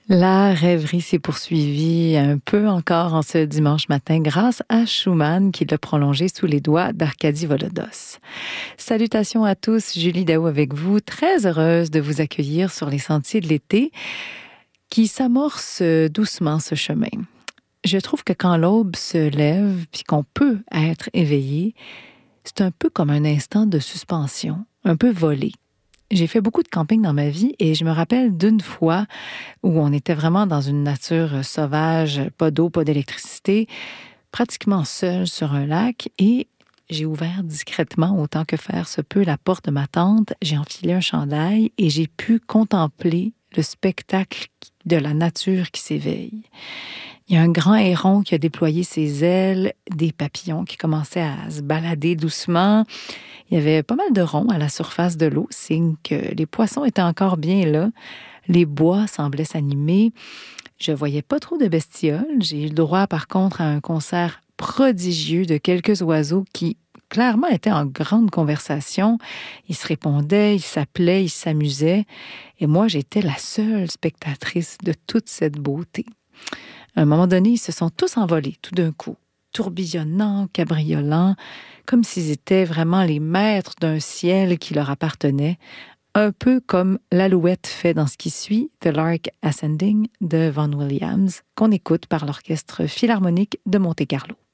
La rêverie s'est poursuivie un peu encore en ce dimanche matin grâce à Schumann qui l'a prolongé sous les doigts d'Arkady Volodos. Salutations à tous, Julie Daou avec vous, très heureuse de vous accueillir sur les sentiers de l'été qui s'amorce doucement ce chemin. Je trouve que quand l'aube se lève puis qu'on peut être éveillé, c'est un peu comme un instant de suspension, un peu volé. J'ai fait beaucoup de camping dans ma vie et je me rappelle d'une fois où on était vraiment dans une nature sauvage, pas d'eau, pas d'électricité, pratiquement seul sur un lac et j'ai ouvert discrètement, autant que faire se peut, la porte de ma tente, j'ai enfilé un chandail et j'ai pu contempler le spectacle de la nature qui s'éveille. Il y a un grand héron qui a déployé ses ailes, des papillons qui commençaient à se balader doucement. Il y avait pas mal de ronds à la surface de l'eau, signe que les poissons étaient encore bien là. Les bois semblaient s'animer. Je voyais pas trop de bestioles. J'ai eu le droit, par contre, à un concert prodigieux de quelques oiseaux qui, clairement, étaient en grande conversation. Ils se répondaient, ils s'appelaient, ils s'amusaient. Et moi, j'étais la seule spectatrice de toute cette beauté. À un moment donné, ils se sont tous envolés, tout d'un coup, tourbillonnants, cabriolants, comme s'ils étaient vraiment les maîtres d'un ciel qui leur appartenait, un peu comme l'alouette fait dans ce qui suit, The Lark Ascending de Vaughan Williams, qu'on écoute par l'Orchestre Philharmonique de Monte-Carlo.